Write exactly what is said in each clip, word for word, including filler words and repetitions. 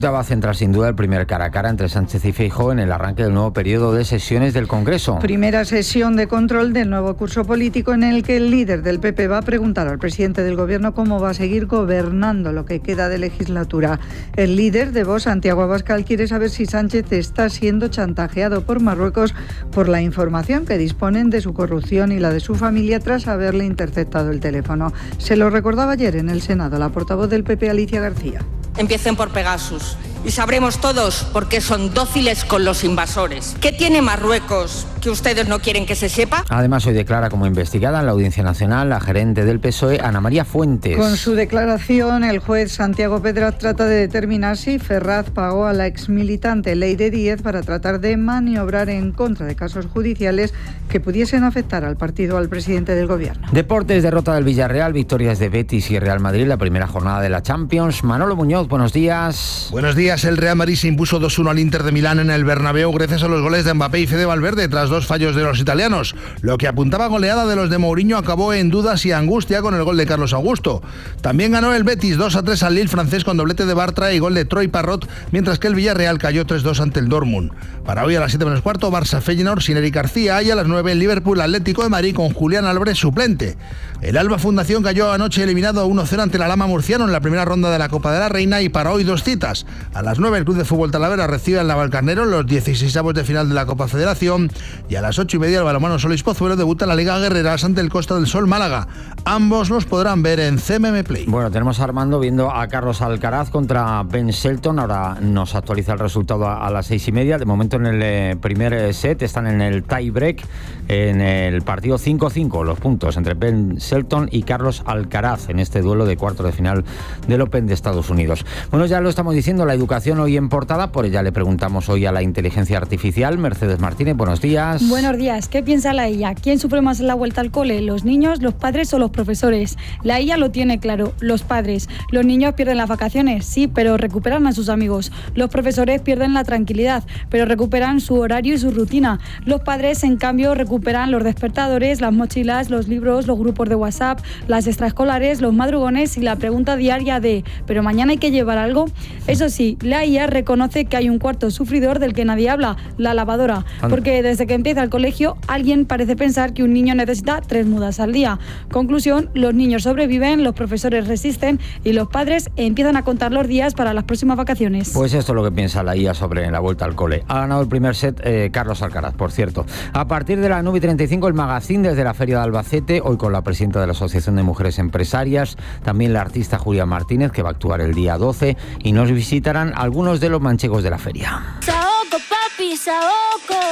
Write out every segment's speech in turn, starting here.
Ya va a centrar sin duda el primer cara a cara entre Sánchez y Feijóo en el arranque del nuevo periodo de sesiones del Congreso. Primera sesión de control del nuevo curso político en el que el líder del P P va a preguntar al presidente del Gobierno cómo va a seguir gobernando lo que queda de legislatura. El líder de Vox, Santiago Abascal, quiere saber si Sánchez está siendo chantajeado por Marruecos por la información que disponen de su corrupción y la de su familia tras haberle interceptado el teléfono. Se lo recordaba ayer en el Senado la portavoz del P P, Alicia García. Empiecen por Pegasus y sabremos todos por qué son dóciles con los invasores. ¿Qué tiene Marruecos que ustedes no quieren que se sepa? Además, hoy declara como investigada en la Audiencia Nacional la gerente del P S O E, Ana María Fuentes. Con su declaración, el juez Santiago Pedraz trata de determinar si Ferraz pagó a la exmilitante Leire Díez para tratar de maniobrar en contra de casos judiciales que pudiesen afectar al partido o al presidente del Gobierno. Deportes, derrota del Villarreal, victorias de Betis y Real Madrid, la primera jornada de la Champions. Manolo Muñoz, buenos días. Buenos días. El Real Madrid se impuso dos uno al Inter de Milán en el Bernabéu gracias a los goles de Mbappé y Fede Valverde tras dos fallos de los italianos. Lo que apuntaba a goleada de los de Mourinho acabó en dudas y angustia con el gol de Carlos Augusto. También ganó el Betis dos a tres al Lille francés con doblete de Bartra y gol de Troy Parrot, mientras que el Villarreal cayó tres dos ante el Dortmund. Para hoy a las siete menos cuarto, Barça Feyenoord sin Eric García, y a las nueve el Liverpool Atlético de Madrid con Julián Álvarez suplente. El Alba Fundación cayó anoche eliminado uno cero ante el Alhama murciano en la primera ronda de la Copa de la Reina, y para hoy dos citas. A las nueve el Club de Fútbol Talavera recibe al Navalcarnero los dieciseisavos de final de la Copa Federación, y a las ocho y media el balonmano Solís Pozuelo debuta en la Liga Guerreras ante el Costa del Sol Málaga. Ambos los podrán ver en C M M Play. Bueno, tenemos a Armando viendo a Carlos Alcaraz contra Ben Shelton. Ahora nos actualiza el resultado a, a las seis y media. De momento en el eh, primer set están en el tie break, en el partido cinco cinco los puntos entre Ben Shelton y Carlos Alcaraz en este duelo de cuartos de final del Open de Estados Unidos. Bueno, ya lo estamos diciendo, la educación hoy en portada, por ella le preguntamos hoy a la inteligencia artificial. Mercedes Martínez, buenos días. Buenos días. ¿Qué piensa la I A? ¿Quién sufre más en la vuelta al cole? ¿Los niños, los padres o los profesores? La I A lo tiene claro, los padres. Los niños pierden las vacaciones, sí, pero recuperan a sus amigos. Los profesores pierden la tranquilidad, pero recuperan su horario y su rutina. Los padres, en cambio, recuperan los despertadores, las mochilas, los libros, los grupos de WhatsApp, las extraescolares, los madrugones y la pregunta diaria de ¿pero mañana hay que llevar algo? Eso sí, la I A reconoce que hay un cuarto sufridor del que nadie habla, la lavadora, porque desde que empieza el colegio alguien parece pensar que un niño necesita tres mudas al día. Conclusión, los niños sobreviven, los profesores resisten y los padres empiezan a contar los días para las próximas vacaciones. Pues esto es lo que piensa la I A sobre la vuelta al cole. Ha ganado el primer set eh, Carlos Alcaraz, por cierto. A partir de las nueve y treinta y cinco el magazine desde la Feria de Albacete, hoy con la presidenta de la Asociación de Mujeres Empresarias, también la artista Julia Martínez, que va a actuar el día doce, y nos visitarán algunos de los manchegos de la feria. Saoco, papi, saoco.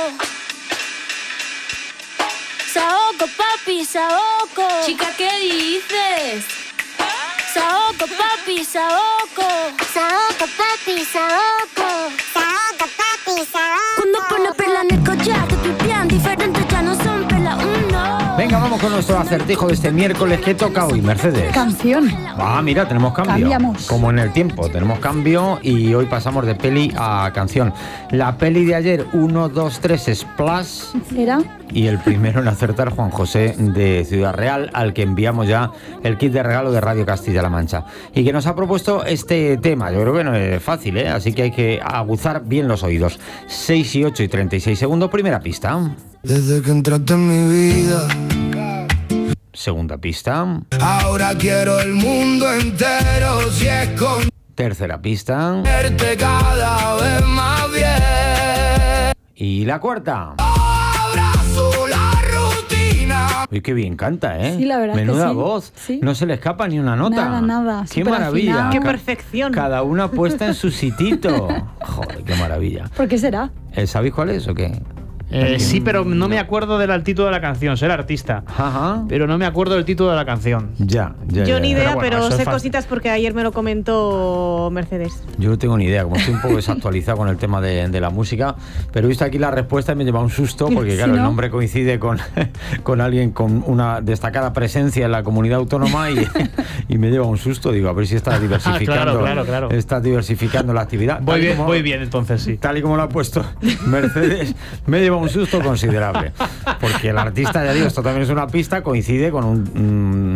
Saoco, papi, saoco. Chica, ¿qué dices? Saoco, papi, saoco. Saoco, papi, saoco. Saoco, papi, saoco. Cuando pone perla en el collar, te pipián diferente, ya no son perla uno. Venga, vamos con nuestro acertijo de este miércoles. ¿Qué toca hoy, Mercedes? Canción. Ah, mira, tenemos cambio. Cambiamos. Como en el tiempo, tenemos cambio y hoy pasamos de peli a canción. La peli de ayer, uno, dos, tres, Splash. ¿Era? Y el primero en acertar, Juan José de Ciudad Real, al que enviamos ya el kit de regalo de Radio Castilla-La Mancha. Y que nos ha propuesto este tema. Yo creo que no es fácil, ¿eh? Así que hay que aguzar bien los oídos. seis y ocho y treinta y seis segundos, primera pista. Desde que entraste en mi vida. Segunda pista. Ahora quiero el mundo entero, si es con Tercera pista. verte cada vez más bien. Y la cuarta. Abrazo la rutina. Uy, qué bien canta, ¿eh? Sí, la verdad es que Menuda sí. voz. Sí. No se le escapa ni una nota. Nada, nada. Qué Súper maravilla. afinado. ¡Qué Ca- perfección! Cada una puesta en su sitito. Joder, qué maravilla. ¿Por qué será? ¿Eh, ¿Sabéis cuál es o qué? Eh, sí, pero no me acuerdo del título de la canción. Soy el artista. Ajá. Pero no me acuerdo del título de la canción. Ya, ya, Yo ya, ni ya. idea, Pero bueno, pero eso es sé fácil. cositas porque ayer me lo comentó Mercedes. Yo no tengo ni idea, como estoy un poco desactualizado con el tema de, de la música, pero he visto aquí la respuesta y me lleva un susto, porque claro, ¿Sí, no? el nombre coincide con, con alguien con una destacada presencia en la comunidad autónoma y, y me lleva un susto. Digo, a ver si está diversificando, Claro, claro, claro. está diversificando la actividad. Voy Tal y bien, como- voy bien entonces, sí. Tal y como lo ha puesto Mercedes, me lleva un susto considerable. Porque el artista, ya digo, esto también es una pista, coincide con un,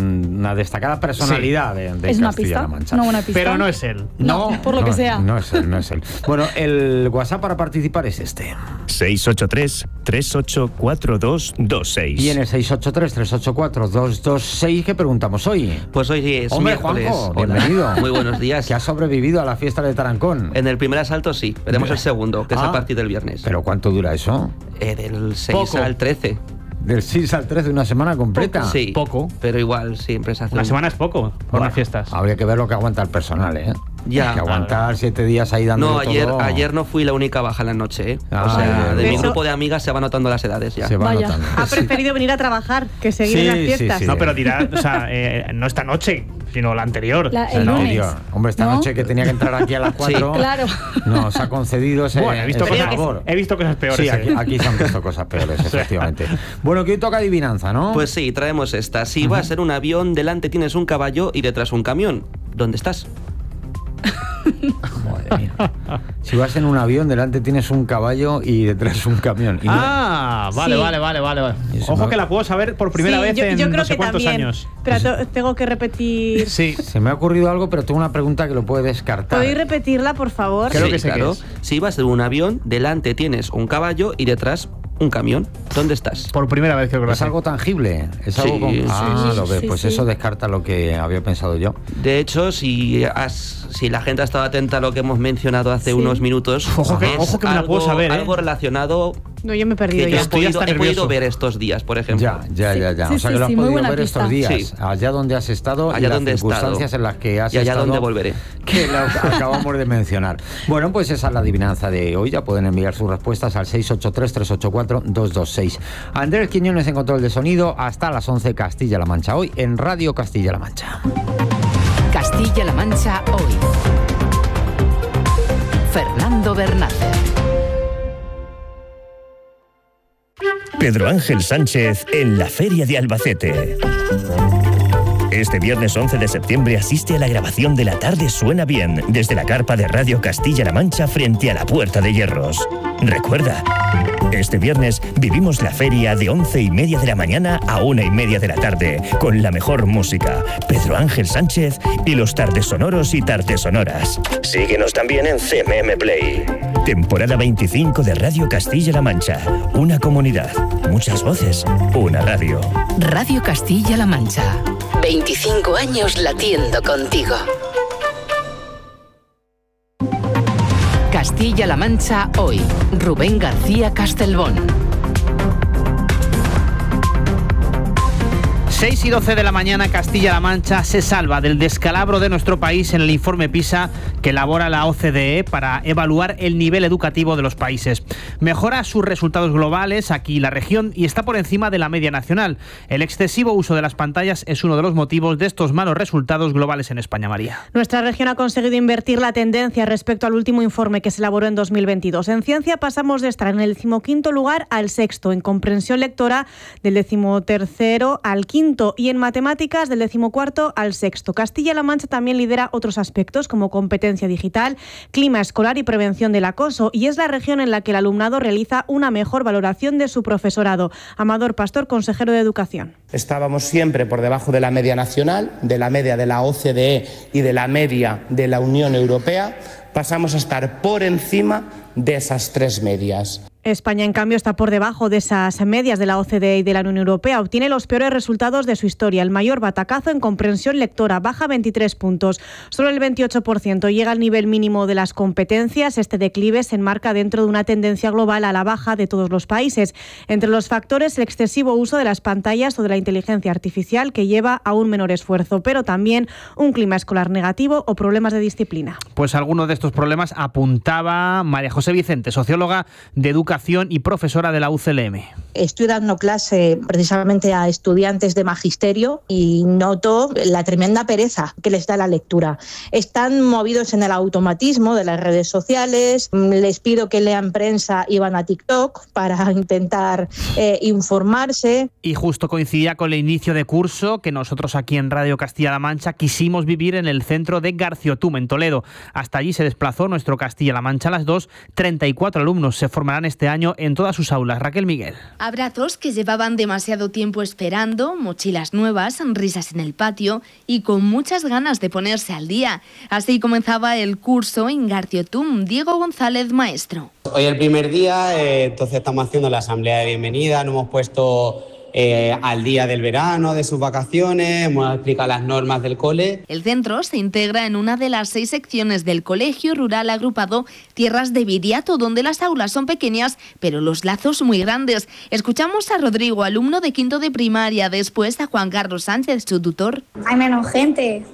una destacada personalidad sí. de, de ¿Es una Castilla-La pista? Mancha. No, una pista. Pero no es él. No, no por lo no, que sea. No es él, no es él. Bueno, el WhatsApp para participar es este. seis ocho tres, tres ocho cuatro dos dos seis. Y en el seis ocho tres, tres ocho cuatro dos dos seis, ¿qué preguntamos hoy? Pues hoy es Hombre, miércoles. Juanjo, Hola. bienvenido. Muy buenos días. ¿Que has sobrevivido a la fiesta de Tarancón? En el primer asalto sí, veremos el segundo, que es Ah. a partir del viernes. ¿Pero cuánto dura eso? Eh, del seis Poco. al trece. Del seis al trece, una semana completa. Sí, Poco. pero igual siempre se hace Una un- semana es poco por Bueno, unas fiestas. Habría que ver lo que aguanta el personal, ¿eh? Ya. Que aguantar siete días ahí dando No, ayer, todo. ayer no fui la única baja en la noche, ¿eh? Ah, o sea, bien. de mi Eso- grupo de amigas se van notando las edades ya. Se va Vaya. notando. Ha preferido venir a trabajar que seguir Sí, en las sí, fiestas. sí. No, pero dirá, o sea, eh, no esta noche, sino la anterior. La- O sea, el no, lunes. tío. Hombre, esta ¿No? noche que tenía que entrar aquí a las cuatro. Claro. No, se ha concedido ese, Bueno, he visto, ese cosas, favor. he visto cosas peores. Sí, aquí, eh. aquí se han visto cosas peores, efectivamente. Bueno, que hoy toca adivinanza, ¿no? Pues sí, traemos esta. Si vas en un avión, delante tienes un caballo y detrás un camión. ¿Dónde estás? Madre mía. Si vas en un avión, delante tienes un caballo y detrás un camión. Y no- Ah, vale, Sí. vale, vale, vale. vale. Eso Ojo no- que la puedo saber por primera Sí, vez yo, en yo creo no sé que cuántos también. años. Pero to- tengo que repetir. Sí. Se me ha ocurrido algo, pero tengo una pregunta que lo puede descartar. ¿Podéis repetirla, por favor? Creo Sí, que sé qué claro. es. Si vas en un avión, delante tienes un caballo y detrás un camión. ¿Dónde estás? Por primera vez creo que lo ¿Es sé. algo tangible? ¿Es algo Sí, con- sí, Ah, sí, lo ves, sí, pues sí. eso descarta lo que había pensado yo. De hecho, si has, si la gente ha estado atenta a lo que hemos mencionado hace Sí. unos minutos, Ojo que- es ojo que me la algo, puedo saber, ¿eh? algo relacionado No, yo me he perdido que yo ya. he Estoy podido, hasta he podido nervioso. ver estos días, por ejemplo. Ya, ya, ya, ya. Sí, o sea sí, que lo has sí, muy podido buena ver estos pista. días, Sí. allá donde has estado Allá y las donde he circunstancias estado. en las que has Y allá estado. donde volveré. Que lo acabamos de mencionar. Bueno, pues esa es la adivinanza de hoy. Ya pueden enviar sus respuestas al seis ocho tres, tres ocho cuatro dos dos seis. Andrés Quiñones en control de sonido hasta las once Castilla-La Mancha. Hoy en Radio Castilla-La Mancha. Castilla-La Mancha hoy. Fernando Bernácer. Pedro Ángel Sánchez en la Feria de Albacete. Este viernes once de septiembre asiste a la grabación de La Tarde Suena Bien desde la carpa de Radio Castilla-La Mancha frente a la Puerta de Hierros. Recuerda, este viernes vivimos la feria de once y media de la mañana a una y media de la tarde con la mejor música, Pedro Ángel Sánchez y los tardes sonoros y tardes sonoras. Síguenos también en C M M Play. Temporada veinticinco de Radio Castilla-La Mancha. Una comunidad, muchas voces, una radio. Radio Castilla-La Mancha. veinticinco años latiendo contigo. Castilla-La Mancha hoy. Rubén García Castelbón. seis y doce de la mañana, Castilla-La Mancha se salva del descalabro de nuestro país en el informe PISA que elabora la O C D E para evaluar el nivel educativo de los países. Mejora sus resultados globales aquí la región y está por encima de la media nacional. El excesivo uso de las pantallas es uno de los motivos de estos malos resultados globales en España, María. Nuestra región ha conseguido invertir la tendencia respecto al último informe que se elaboró en dos mil veintidós. En ciencia pasamos de estar en el decimoquinto lugar al sexto, en comprensión lectora del decimotercero al quinto y en matemáticas del decimocuarto al sexto. Castilla-La Mancha también lidera otros aspectos como competencia digital, clima escolar y prevención del acoso y es la región en la que el alumnado realiza una mejor valoración de su profesorado. Amador Pastor, consejero de Educación. Estábamos siempre por debajo de la media nacional, de la media de la O C D E y de la media de la Unión Europea. Pasamos a estar por encima de esas tres medias. España, en cambio, está por debajo de esas medias de la O C D E y de la Unión Europea. Obtiene los peores resultados de su historia. El mayor batacazo en comprensión lectora, baja veintitrés puntos. Solo el veintiocho por ciento llega al nivel mínimo de las competencias. Este declive se enmarca dentro de una tendencia global a la baja de todos los países. Entre los factores, el excesivo uso de las pantallas o de la inteligencia artificial, que lleva a un menor esfuerzo, pero también un clima escolar negativo o problemas de disciplina. Pues algunos de estos problemas apuntaba María José Vicente, socióloga de Educación y profesora de la U C L M. Estoy dando clase precisamente a estudiantes de magisterio y noto la tremenda pereza que les da la lectura. Están movidos en el automatismo de las redes sociales, les pido que lean prensa y van a TikTok para intentar eh, informarse. Y justo coincidía con el inicio de curso que nosotros aquí en Radio Castilla-La Mancha quisimos vivir en el centro de Garciotum, en Toledo. Hasta allí se desplazó nuestro Castilla-La Mancha a las dos. treinta y cuatro alumnos se formarán este este año en todas sus aulas. Raquel Miguel. Abrazos que llevaban demasiado tiempo esperando, mochilas nuevas, risas en el patio y con muchas ganas de ponerse al día. Así comenzaba el curso en Garciotum. Diego González, maestro. Hoy es el primer día, eh, entonces estamos haciendo la asamblea de bienvenida, nos hemos puesto eh, al día del verano, de sus vacaciones, hemos explicado las normas del cole. El centro se integra en una de las seis secciones del colegio rural agrupado Tierras de Viriato, donde las aulas son pequeñas, pero los lazos muy grandes. Escuchamos a Rodrigo, alumno de quinto de primaria, después a Juan Carlos Sánchez, su tutor. Hay menos gente.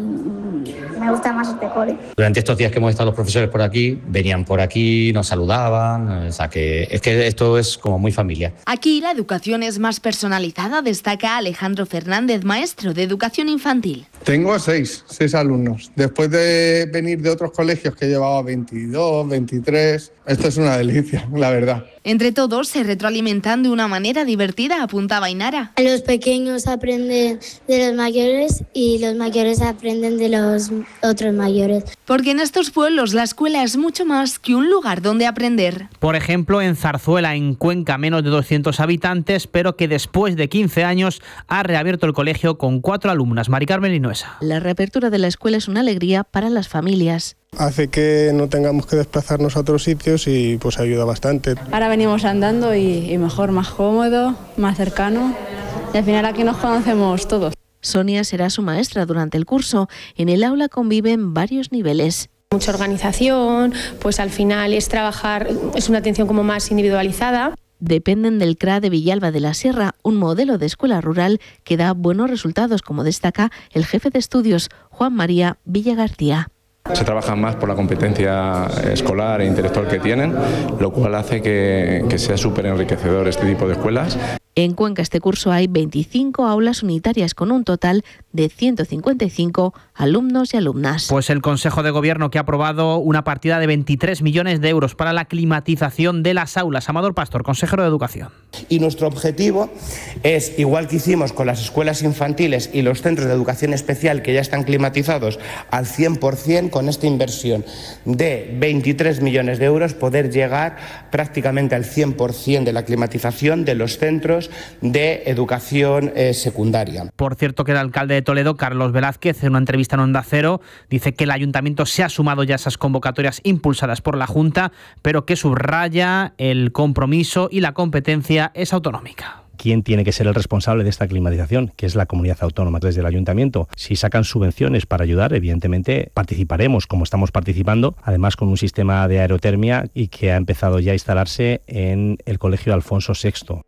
Me gusta más este cole. Durante estos días que hemos estado los profesores por aquí, venían por aquí, nos saludaban, o sea que es que esto es como muy familiar. Aquí la educación es más personalizada, destaca Alejandro Fernández, maestro de educación infantil. Tengo seis, seis alumnos. Después de venir de otros colegios que llevaba veintidós, veintitrés, esto es una delicia, la verdad. Entre todos se retroalimentan de una manera divertida, apuntaba Inara. Los pequeños aprenden de los mayores y los mayores aprenden de los otros mayores. Porque en estos pueblos la escuela es mucho más que un lugar donde aprender. Por ejemplo, en Zarzuela, en Cuenca, menos de doscientos habitantes, pero que después de quince años ha reabierto el colegio con cuatro alumnas. Mari Carmen Linoesa. La reapertura de la escuela es una alegría para las familias. Hace que no tengamos que desplazarnos a otros sitios y pues ayuda bastante. Ahora venimos andando y, y mejor, más cómodo, más cercano y al final aquí nos conocemos todos. Sonia será su maestra durante el curso. En el aula conviven varios niveles. Mucha organización, pues al final es trabajar, es una atención como más individualizada. Dependen del C R A de Villalba de la Sierra, un modelo de escuela rural que da buenos resultados, como destaca el jefe de estudios, Juan María Villagarcía. Se trabaja más por la competencia escolar e intelectual que tienen, lo cual hace que, que sea súper enriquecedor este tipo de escuelas. En Cuenca este curso hay veinticinco aulas unitarias con un total de ciento cincuenta y cinco alumnos y alumnas. Pues el Consejo de Gobierno que ha aprobado una partida de veintitrés millones de euros para la climatización de las aulas. Amador Pastor, consejero de Educación. Y nuestro objetivo es, igual que hicimos con las escuelas infantiles y los centros de educación especial que ya están climatizados al cien por cien, con esta inversión de veintitrés millones de euros, poder llegar prácticamente al cien por cien de la climatización de los centros de educación eh, secundaria. Por cierto, que el alcalde de Toledo, Carlos Velázquez, en una entrevista en Onda Cero, dice que el ayuntamiento se ha sumado ya a esas convocatorias impulsadas por la Junta, pero que subraya el compromiso y la competencia es autonómica. ¿Quién tiene que ser el responsable de esta climatización? Que es la comunidad autónoma, desde el ayuntamiento. Si sacan subvenciones para ayudar, evidentemente participaremos como estamos participando, además con un sistema de aerotermia y que ha empezado ya a instalarse en el Colegio Alfonso sexto.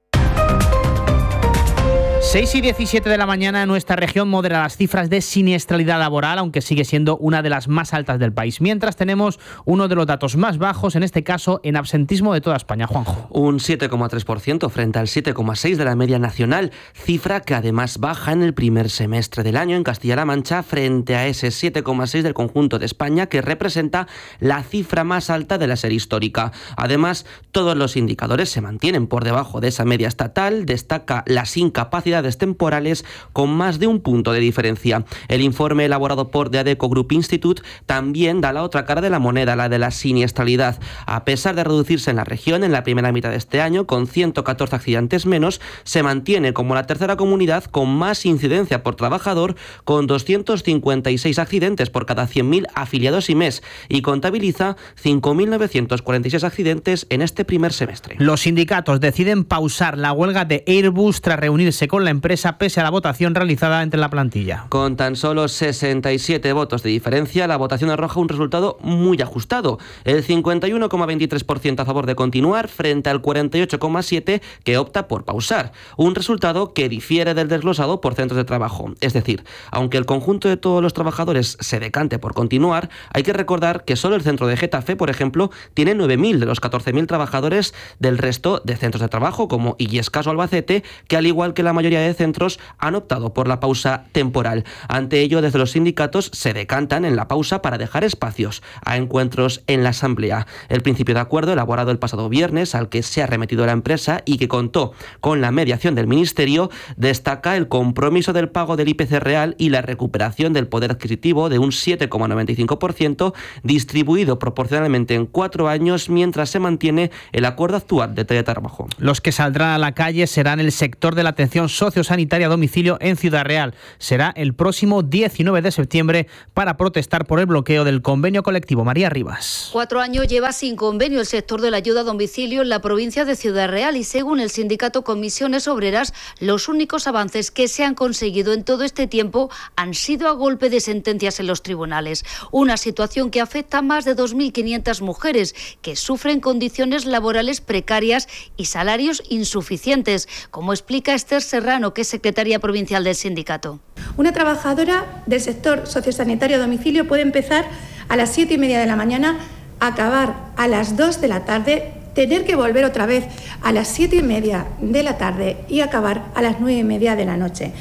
seis y diecisiete de la mañana, nuestra región modera las cifras de siniestralidad laboral, aunque sigue siendo una de las más altas del país. Mientras tenemos uno de los datos más bajos, en este caso en absentismo de toda España. Juanjo. Un siete coma tres por ciento frente al siete coma seis por ciento de la media nacional, cifra que además baja en el primer semestre del año en Castilla-La Mancha frente a ese siete coma seis por ciento del conjunto de España, que representa la cifra más alta de la serie histórica. Además, todos los indicadores se mantienen por debajo de esa media estatal. Destaca las incapacidades temporales con más de un punto de diferencia. El informe elaborado por The Adecco Group Institute también da la otra cara de la moneda, la de la siniestralidad. A pesar de reducirse en la región en la primera mitad de este año, con ciento catorce accidentes menos, se mantiene como la tercera comunidad con más incidencia por trabajador, con doscientos cincuenta y seis accidentes por cada cien mil afiliados y mes, y contabiliza cinco mil novecientos cuarenta y seis accidentes en este primer semestre. Los sindicatos deciden pausar la huelga de Airbus tras reunirse con la empresa pese a la votación realizada entre la plantilla. Con tan solo sesenta y siete votos de diferencia, la votación arroja un resultado muy ajustado. El cincuenta y uno coma veintitrés por ciento a favor de continuar frente al cuarenta y ocho coma siete por ciento que opta por pausar. Un resultado que difiere del desglosado por centros de trabajo. Es decir, aunque el conjunto de todos los trabajadores se decante por continuar, hay que recordar que solo el centro de Getafe, por ejemplo, tiene nueve mil de los catorce mil trabajadores del resto de centros de trabajo, como Illescas o Albacete, que al igual que la mayoría mayoría de centros han optado por la pausa temporal. Ante ello, desde los sindicatos se decantan en la pausa para dejar espacios a encuentros en la Asamblea. El principio de acuerdo, elaborado el pasado viernes, al que se ha remitido la empresa y que contó con la mediación del Ministerio, destaca el compromiso del pago del I P C real y la recuperación del poder adquisitivo de un siete coma noventa y cinco por ciento, distribuido proporcionalmente en cuatro años, mientras se mantiene el acuerdo actual de teletrabajo. Los que saldrán a la calle serán el sector de la atención sociosanitaria a domicilio en Ciudad Real. Será el próximo diecinueve de septiembre para protestar por el bloqueo del convenio colectivo. María Rivas. Cuatro años lleva sin convenio el sector de la ayuda a domicilio en la provincia de Ciudad Real y, según el sindicato Comisiones Obreras, los únicos avances que se han conseguido en todo este tiempo han sido a golpe de sentencias en los tribunales. Una situación que afecta a más de dos mil quinientas mujeres que sufren condiciones laborales precarias y salarios insuficientes, como explica Esther Serrano, que es secretaria provincial del sindicato. Una trabajadora del sector sociosanitario a domicilio puede empezar a las siete y media de la mañana, acabar a las dos de la tarde, tener que volver otra vez a las siete y media de la tarde y acabar a las nueve y media de la noche.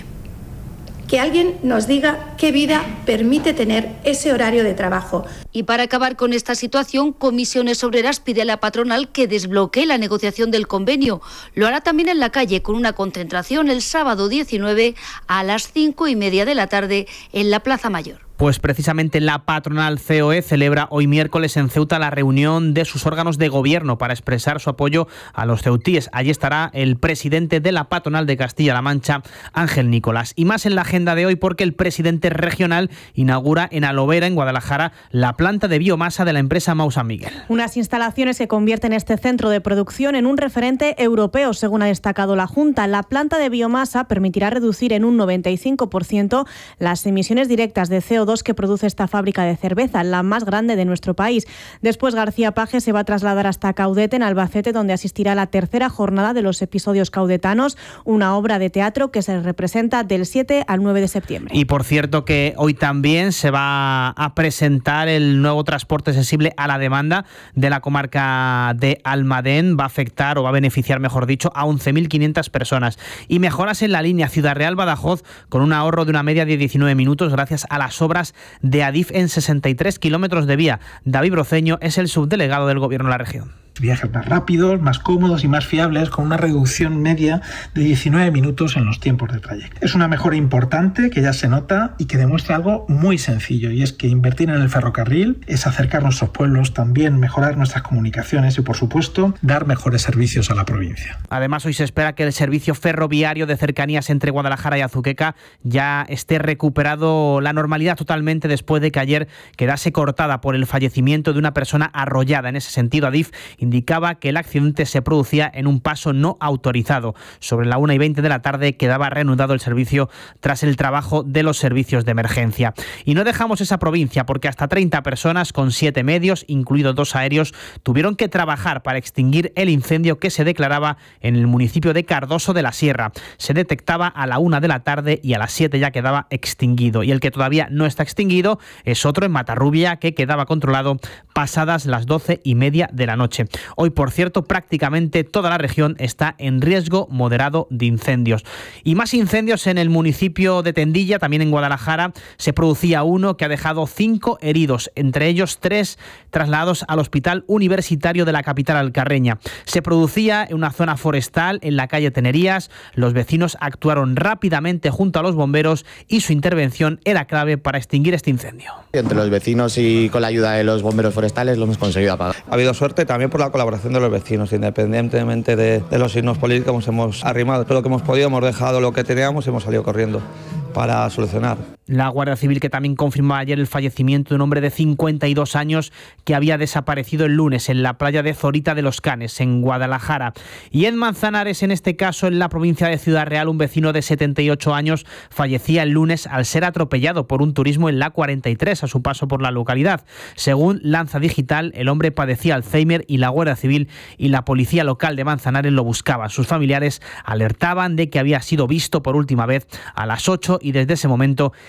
Que alguien nos diga qué vida permite tener ese horario de trabajo. Y para acabar con esta situación, Comisiones Obreras pide a la patronal que desbloquee la negociación del convenio. Lo hará también en la calle con una concentración el sábado diecinueve a las cinco y media de la tarde en la Plaza Mayor. Pues precisamente la patronal C O E celebra hoy miércoles en Ceuta la reunión de sus órganos de gobierno para expresar su apoyo a los ceutíes. Allí estará el presidente de la patronal de Castilla-La Mancha, Ángel Nicolás. Y más en la agenda de hoy porque el presidente regional inaugura en Alovera, en Guadalajara, la planta de biomasa de la empresa Mau San Miguel. Unas instalaciones que convierten este centro de producción en un referente europeo, según ha destacado la Junta. La planta de biomasa permitirá reducir en un noventa y cinco por ciento las emisiones directas de C O dos que produce esta fábrica de cerveza, la más grande de nuestro país. Después, García Paje se va a trasladar hasta Caudete, en Albacete, donde asistirá a la tercera jornada de los episodios caudetanos, una obra de teatro que se representa del siete al nueve de septiembre. Y por cierto que hoy también se va a presentar el nuevo transporte sensible a la demanda de la comarca de Almadén. Va a afectar o va a beneficiar, mejor dicho, a once mil quinientas personas. Y mejoras en la línea Ciudad Real-Badajoz con un ahorro de una media de diecinueve minutos gracias a las obras de Adif en sesenta y tres kilómetros de vía. David Broceño es el subdelegado del Gobierno de la región. Viajes más rápidos, más cómodos y más fiables, con una reducción media de diecinueve minutos en los tiempos de trayecto. Es una mejora importante que ya se nota y que demuestra algo muy sencillo, y es que invertir en el ferrocarril es acercar nuestros pueblos, también mejorar nuestras comunicaciones y, por supuesto, dar mejores servicios a la provincia. Además, hoy se espera que el servicio ferroviario de cercanías entre Guadalajara y Azuqueca ya esté recuperado la normalidad totalmente después de que ayer quedase cortada por el fallecimiento de una persona arrollada. En ese sentido, Adif indicaba que el accidente se producía en un paso no autorizado. Sobre la una y veinte de la tarde quedaba reanudado el servicio tras el trabajo de los servicios de emergencia. Y no dejamos esa provincia porque hasta treinta personas con siete medios, incluidos dos aéreos, tuvieron que trabajar para extinguir el incendio que se declaraba en el municipio de Cardoso de la Sierra. Se detectaba a la una de la tarde y a las siete ya quedaba extinguido. Y el que todavía no está extinguido es otro en Matarrubia, que quedaba controlado pasadas las doce y media de la noche. Hoy, por cierto, prácticamente toda la región está en riesgo moderado de incendios. Y más incendios en el municipio de Tendilla, también en Guadalajara. Se producía uno que ha dejado cinco heridos, entre ellos tres trasladados al Hospital Universitario de la capital alcarreña. Se producía en una zona forestal en la calle Tenerías. Los vecinos actuaron rápidamente junto a los bomberos y su intervención era clave para extinguir este incendio. Entre los vecinos y con la ayuda de los bomberos forestales lo hemos conseguido apagar. Ha habido suerte también por la colaboración de los vecinos, independientemente de, de los signos políticos. Hemos arrimado todo lo que hemos podido, hemos dejado lo que teníamos y hemos salido corriendo para solucionar. La Guardia Civil, que también confirmó ayer el fallecimiento de un hombre de cincuenta y dos años que había desaparecido el lunes en la playa de Zorita de los Canes, en Guadalajara. Y en Manzanares, en este caso en la provincia de Ciudad Real, un vecino de setenta y ocho años fallecía el lunes al ser atropellado por un turismo en la cuarenta y tres a su paso por la localidad. Según Lanza Digital, el hombre padecía Alzheimer y la Guardia Civil y la policía local de Manzanares lo buscaban. Sus familiares alertaban de que había sido visto por última vez a las ocho y desde ese momento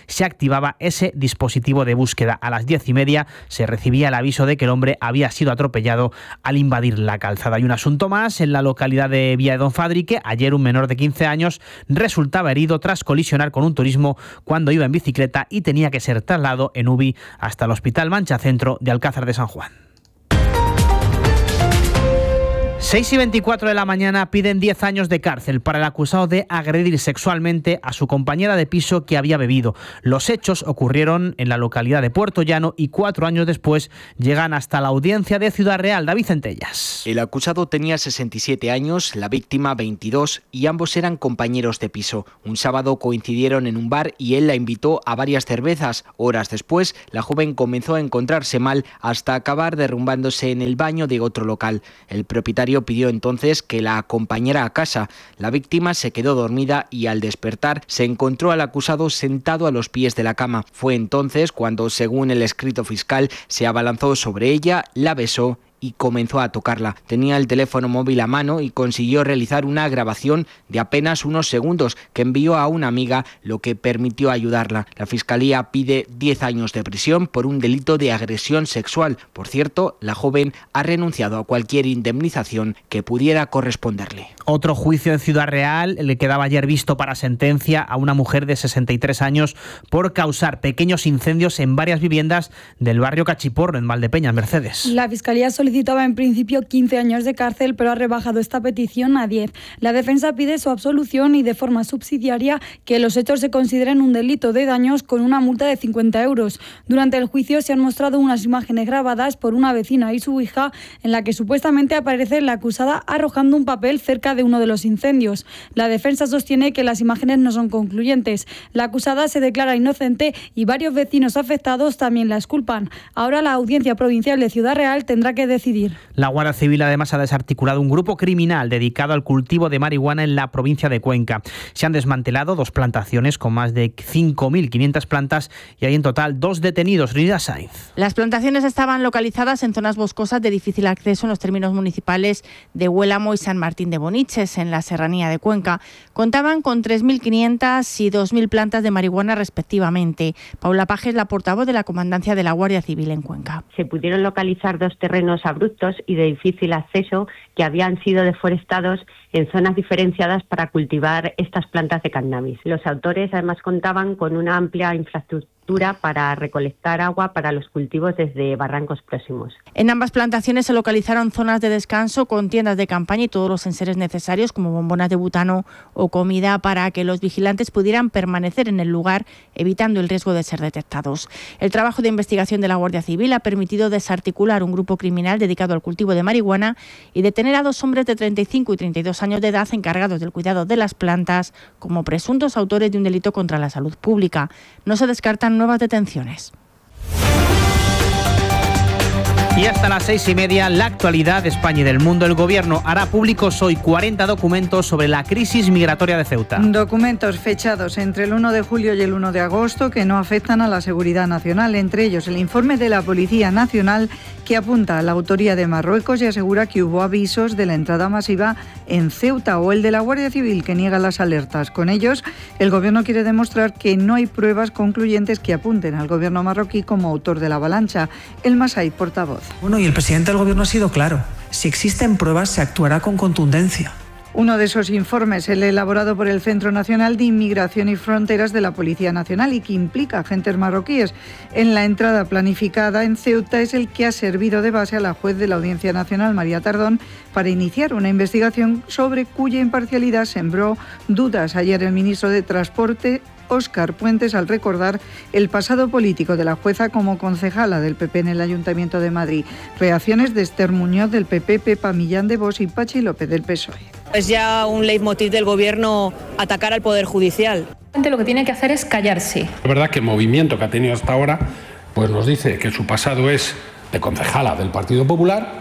se activaba ese dispositivo de búsqueda. A las diez y media se recibía el aviso de que el hombre había sido atropellado al invadir la calzada. Y un asunto más, en la localidad de Villa de Don Fadrique, ayer un menor de quince años resultaba herido tras colisionar con un turismo cuando iba en bicicleta y tenía que ser trasladado en U B I hasta el Hospital Mancha Centro de Alcázar de San Juan. seis y veinticuatro de la mañana piden diez años de cárcel para el acusado de agredir sexualmente a su compañera de piso que había bebido. Los hechos ocurrieron en la localidad de Puerto Llano y cuatro años después llegan hasta la audiencia de Ciudad Real. David Centellas. El acusado tenía sesenta y siete años, la víctima veintidós y ambos eran compañeros de piso. Un sábado coincidieron en un bar y él la invitó a varias cervezas. Horas después, la joven comenzó a encontrarse mal hasta acabar derrumbándose en el baño de otro local. El propietario pidió entonces que la acompañara a casa. La víctima se quedó dormida y al despertar se encontró al acusado sentado a los pies de la cama. Fue entonces cuando, según el escrito fiscal, se abalanzó sobre ella, la besó y comenzó a tocarla. Tenía el teléfono móvil a mano y consiguió realizar una grabación de apenas unos segundos que envió a una amiga, lo que permitió ayudarla. La Fiscalía pide diez años de prisión por un delito de agresión sexual. Por cierto, la joven ha renunciado a cualquier indemnización que pudiera corresponderle. Otro juicio en Ciudad Real le quedaba ayer visto para sentencia a una mujer de sesenta y tres años por causar pequeños incendios en varias viviendas del barrio Cachiporro, en Valdepeñas, Mercedes. La Fiscalía solicitaba en principio quince años de cárcel, pero ha rebajado esta petición a diez. La defensa pide su absolución y de forma subsidiaria que los hechos se consideren un delito de daños con una multa de cincuenta euros. Durante el juicio se han mostrado unas imágenes grabadas por una vecina y su hija en la que supuestamente aparece la acusada arrojando un papel cerca de uno de los incendios. La defensa sostiene que las imágenes no son concluyentes. La acusada se declara inocente y varios vecinos afectados también la exculpan. Ahora la Audiencia Provincial de Ciudad Real tendrá que decidir. La Guardia Civil además ha desarticulado un grupo criminal dedicado al cultivo de marihuana en la provincia de Cuenca. Se han desmantelado dos plantaciones con más de cinco mil quinientas plantas y hay en total dos detenidos. Rida Sainz. Las plantaciones estaban localizadas en zonas boscosas de difícil acceso en los términos municipales de Huélamo y San Martín de Boniches, en la serranía de Cuenca. Contaban con tres mil quinientas y dos mil plantas de marihuana respectivamente. Paula Paje es la portavoz de la Comandancia de la Guardia Civil en Cuenca. Se pudieron localizar dos terrenos abruptos y de difícil acceso que habían sido deforestados en zonas diferenciadas para cultivar estas plantas de cannabis. Los autores además contaban con una amplia infraestructura para recolectar agua para los cultivos desde barrancos próximos. En ambas plantaciones se localizaron zonas de descanso con tiendas de campaña y todos los enseres necesarios como bombonas de butano o comida para que los vigilantes pudieran permanecer en el lugar evitando el riesgo de ser detectados. El trabajo de investigación de la Guardia Civil ha permitido desarticular un grupo criminal dedicado al cultivo de marihuana y detener a dos hombres de treinta y cinco y treinta y dos años de edad encargados del cuidado de las plantas como presuntos autores de un delito contra la salud pública. No se descartan nuevas detenciones. Y hasta las seis y media, la actualidad de España y del mundo. El Gobierno hará públicos hoy cuarenta documentos sobre la crisis migratoria de Ceuta. Documentos fechados entre el uno de julio y el uno de agosto que no afectan a la seguridad nacional. Entre ellos, el informe de la Policía Nacional que apunta a la autoría de Marruecos y asegura que hubo avisos de la entrada masiva en Ceuta, o el de la Guardia Civil que niega las alertas. Con ellos, el Gobierno quiere demostrar que no hay pruebas concluyentes que apunten al Gobierno marroquí como autor de la avalancha. El Masai, portavoz. Bueno, y el presidente del Gobierno ha sido claro. Si existen pruebas, se actuará con contundencia. Uno de esos informes, el elaborado por el Centro Nacional de Inmigración y Fronteras de la Policía Nacional y que implica agentes marroquíes en la entrada planificada en Ceuta, es el que ha servido de base a la juez de la Audiencia Nacional, María Tardón, para iniciar una investigación sobre cuya imparcialidad sembró dudas ayer el ministro de Transporte, Óscar Puentes, al recordar el pasado político de la jueza como concejala del P P en el Ayuntamiento de Madrid. Reacciones de Esther Muñoz del P P, Pepa Millán de Vox y Pachi López del P S O E. Es ya un leitmotiv del Gobierno atacar al Poder Judicial. Lo que tiene que hacer es callarse. Es verdad que el movimiento que ha tenido hasta ahora pues nos dice que su pasado es de concejala del Partido Popular.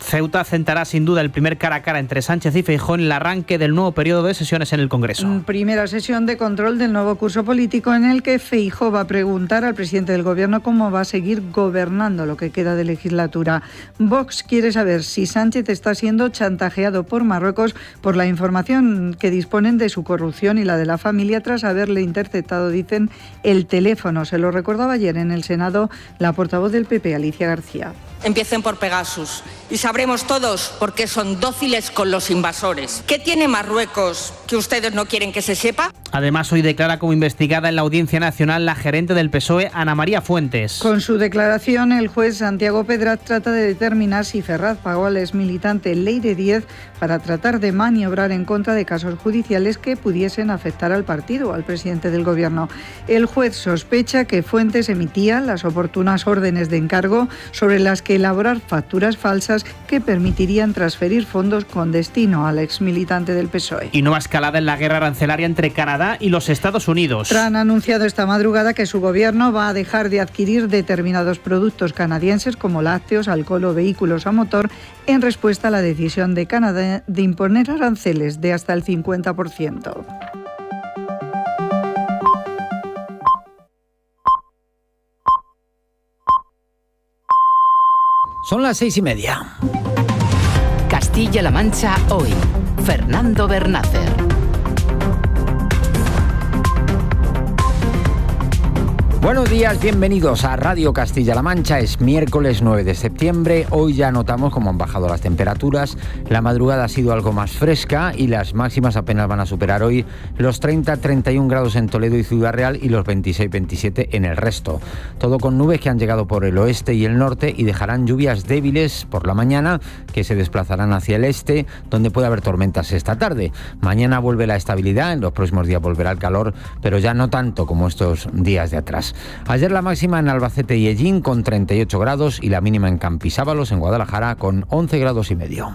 Ceuta sentará sin duda el primer cara a cara entre Sánchez y Feijóo en el arranque del nuevo periodo de sesiones en el Congreso. Primera sesión de control del nuevo curso político en el que Feijóo va a preguntar al presidente del Gobierno cómo va a seguir gobernando lo que queda de legislatura. Vox quiere saber si Sánchez está siendo chantajeado por Marruecos por la información que disponen de su corrupción y la de la familia tras haberle interceptado, dicen, el teléfono. Se lo recordaba ayer en el Senado la portavoz del P P, Alicia García. Empiecen por Pegasus y sabremos todos por qué son dóciles con los invasores. ¿Qué tiene Marruecos que ustedes no quieren que se sepa? Además, hoy declara como investigada en la Audiencia Nacional la gerente del P S O E, Ana María Fuentes. Con su declaración, el juez Santiago Pedraz trata de determinar si Ferraz pagó al exmilitante Leire Díez para tratar de maniobrar en contra de casos judiciales que pudiesen afectar al partido o al presidente del Gobierno. El juez sospecha que Fuentes emitía las oportunas órdenes de encargo sobre las que elaborar facturas falsas que permitirían transferir fondos con destino al exmilitante del P S O E. Y nueva escalada en la guerra arancelaria entre Canadá y los Estados Unidos. Trump ha anunciado esta madrugada que su gobierno va a dejar de adquirir determinados productos canadienses como lácteos, alcohol o vehículos a motor en respuesta a la decisión de Canadá de imponer aranceles de hasta el cincuenta por ciento. Son las seis y media. Castilla-La Mancha hoy. Fernando Bernácer. Buenos días, bienvenidos a Radio Castilla-La Mancha. Es miércoles nueve de septiembre. Hoy ya notamos cómo han bajado las temperaturas. La madrugada ha sido algo más fresca y las máximas apenas van a superar hoy los treinta a treinta y un grados en Toledo y Ciudad Real y los veintiséis a veintisiete en el resto. Todo con nubes que han llegado por el oeste y el norte y dejarán lluvias débiles por la mañana que se desplazarán hacia el este, donde puede haber tormentas esta tarde. Mañana vuelve la estabilidad, en los próximos días volverá el calor, pero ya no tanto como estos días de atrás. Ayer la máxima en Albacete y Ellín con treinta y ocho grados y la mínima en Campisábalos, en Guadalajara, con once grados y medio.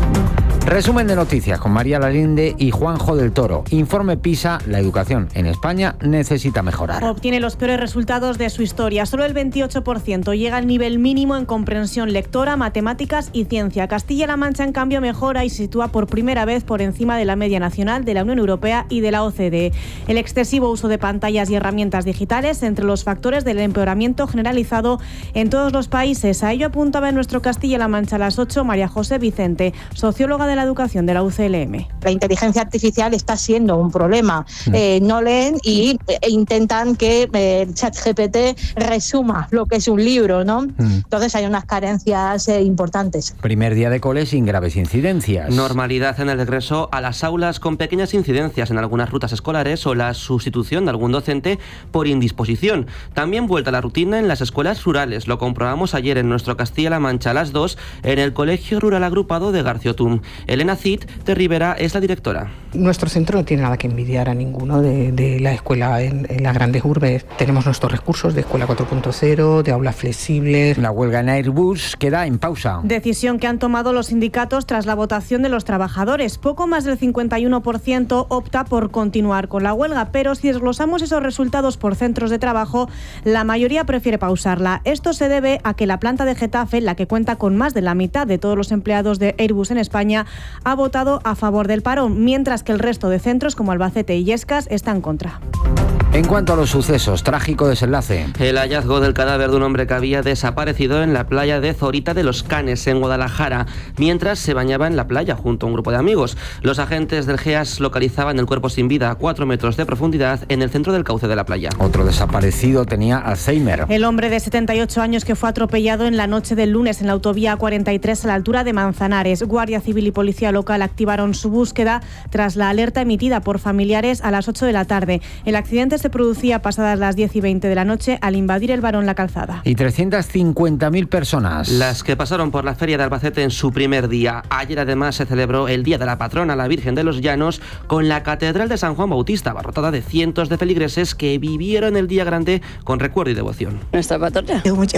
Resumen de noticias con María Lalinde y Juanjo del Toro. Informe PISA, la educación en España necesita mejorar. Obtiene los peores resultados de su historia. Solo el veintiocho por ciento llega al nivel mínimo en comprensión lectora, matemáticas y ciencia. Castilla-La Mancha, en cambio, mejora y se sitúa por primera vez por encima de la media nacional, de la Unión Europea y de la O C D E. El excesivo uso de pantallas y herramientas digitales entre los factores del empeoramiento generalizado en todos los países. A ello apuntaba en nuestro Castilla-La Mancha a las ocho María José Vicente, socióloga de la educación de la U C L M. La inteligencia artificial está siendo un problema. Eh, no leen y e intentan que eh, ChatGPT resuma lo que es un libro, ¿no? Mm. Entonces hay unas carencias eh, importantes. Primer día de cole sin graves incidencias. Normalidad en el regreso a las aulas con pequeñas incidencias en algunas rutas escolares o la sustitución de algún docente por indisposición. También vuelta a la rutina en las escuelas rurales. Lo comprobamos ayer en nuestro Castilla-La Mancha a las dos en el Colegio Rural Agrupado de Garciotum. Elena Cid de Rivera es la directora. Nuestro centro no tiene nada que envidiar a ninguno de, de la escuela en, en las grandes urbes. Tenemos nuestros recursos de escuela cuatro punto cero, de aulas flexibles. La huelga en Airbus queda en pausa. Decisión que han tomado los sindicatos tras la votación de los trabajadores. Poco más del cincuenta y uno por ciento opta por continuar con la huelga, pero si desglosamos esos resultados por centros de trabajo, la mayoría prefiere pausarla. Esto se debe a que la planta de Getafe, la que cuenta con más de la mitad de todos los empleados de Airbus en España, ha votado a favor del parón, mientras que el resto de centros como Albacete y Illescas están en contra. En cuanto a los sucesos, trágico desenlace. El hallazgo del cadáver de un hombre que había desaparecido en la playa de Zorita de los Canes, en Guadalajara, mientras se bañaba en la playa junto a un grupo de amigos. Los agentes del GEAS localizaban el cuerpo sin vida a cuatro metros de profundidad en el centro del cauce de la playa. Otro desaparecido tenía Alzheimer. El hombre de setenta y ocho años que fue atropellado en la noche del lunes en la autovía cuarenta y tres a la altura de Manzanares. Guardia Civil y Policía Local activaron su búsqueda tras la alerta emitida por familiares a las ocho de la tarde. El accidente se producía pasadas las diez y veinte de la noche al invadir el Barón la Calzada. Y trescientas cincuenta mil personas. Las que pasaron por la Feria de Albacete en su primer día. Ayer además se celebró el Día de la Patrona, la Virgen de los Llanos, con la Catedral de San Juan Bautista, abarrotada de cientos de feligreses que vivieron el día grande con recuerdo y devoción. Nuestra patrona.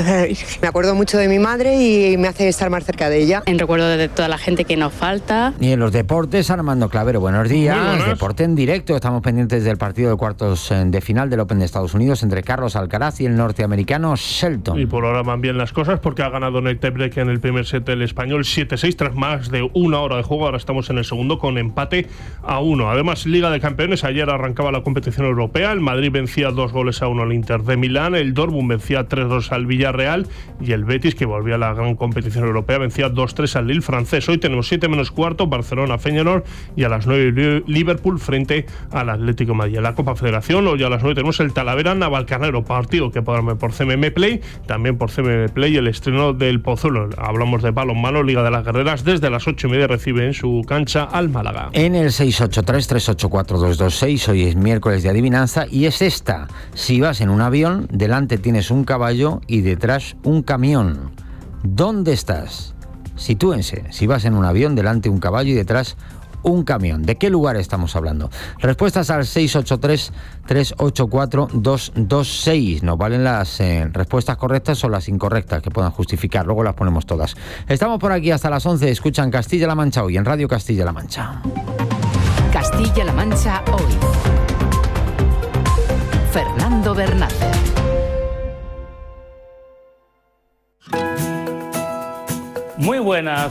Me acuerdo mucho de mi madre y me hace estar más cerca de ella. En recuerdo de toda la gente que nos falta. Y en los deportes, Armando Clavero, buenos días. Deporte en directo, estamos pendientes del partido de cuartos de de final del Open de Estados Unidos entre Carlos Alcaraz y el norteamericano Shelton. Y por ahora van bien las cosas porque ha ganado en el tiebreak en el primer set el español siete seis tras más de una hora de juego. Ahora estamos en el segundo con empate a uno. Además, Liga de Campeones, ayer arrancaba la competición europea. El Madrid vencía dos goles a uno al Inter de Milán, el Dortmund vencía tres dos al Villarreal y el Betis, que volvía a la gran competición europea, vencía dos tres al Lille francés. Hoy tenemos siete menos cuarto, Barcelona Feyenoord, y a las nueve Liverpool frente al Atlético de Madrid. En la Copa Federación, hoy a las nueve tenemos el Talavera Navalcarnero, partido que podrán ver por C M M Play, también por C M M Play el estreno del Pozuelo. Hablamos de balonmano, Liga de las Guerreras, desde las ocho y media recibe en su cancha al Málaga. En el seis ocho tres, tres ocho cuatro, dos dos seis, hoy es miércoles de adivinanza y es esta: si vas en un avión, delante tienes un caballo y detrás un camión. ¿Dónde estás? Sitúense, si vas en un avión, delante un caballo y detrás un camión. ¿De qué lugar estamos hablando? Respuestas al seis ocho tres, tres ocho cuatro, dos dos seis. Nos valen las eh, respuestas correctas o las incorrectas que puedan justificar. Luego las ponemos todas. Estamos por aquí hasta las once. Escuchan Castilla-La Mancha hoy en Radio Castilla-La Mancha. Castilla-La Mancha hoy. Fernando Bernal. Muy buenas.